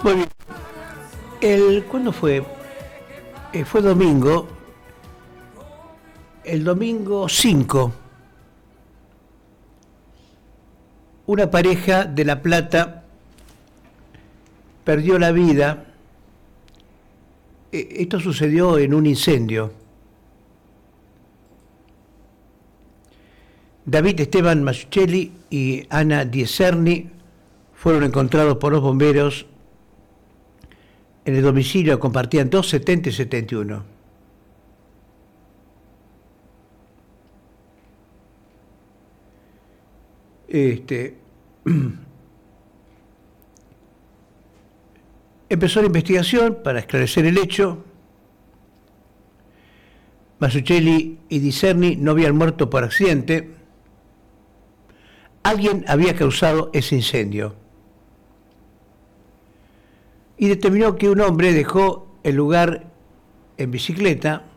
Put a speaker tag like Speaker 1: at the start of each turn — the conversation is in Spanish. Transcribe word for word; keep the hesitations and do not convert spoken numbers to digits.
Speaker 1: Muy bien. El, ¿Cuándo fue? Eh, fue domingo. El domingo cinco. Una pareja de La Plata perdió la vida. Eh, esto sucedió en un incendio. David Esteban Masuccelli y Ana Dieserni fueron encontrados por los bomberos en el domicilio. Compartían dos setenta y setenta y uno. Este, empezó la investigación para esclarecer el hecho. Masuccelli y Dieserni no habían muerto por accidente. Alguien había causado ese incendio. Y determinó que un hombre dejó el lugar en bicicleta